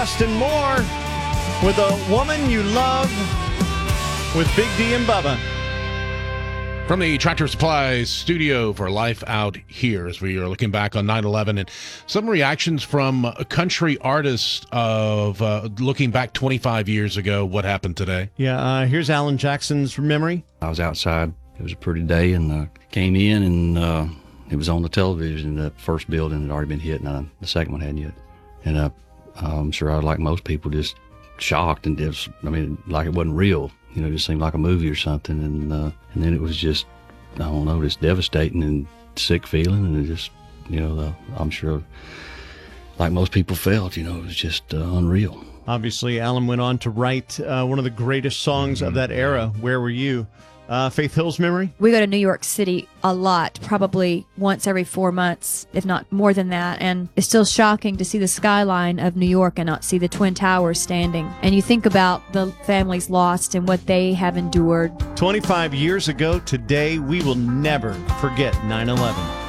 Trust, and more with A Woman You Love with Big D and Bubba. From the Tractor Supply studio for Life Out Here, as we are looking back on 9/11 and some reactions from country artists of looking back 25 years ago. What happened today? Yeah, here's Alan Jackson's memory. I was outside. It was a pretty day, and came in, and it was on the television. The first building had already been hit, and the second one hadn't yet. And I'm sure I was like most people, just shocked and just, like it wasn't real. It just seemed like a movie or something. And then it was just, I don't know, just devastating and sick feeling. And it just, I'm sure, like most people felt, it was just unreal. Obviously, Alan went on to write one of the greatest songs of that era, Where Were You? Faith Hill's memory? We go to New York City a lot, probably once every 4 months, if not more than that. And it's still shocking to see the skyline of New York and not see the Twin Towers standing. And you think about the families lost and what they have endured. 25 years ago today, we will never forget 9/11.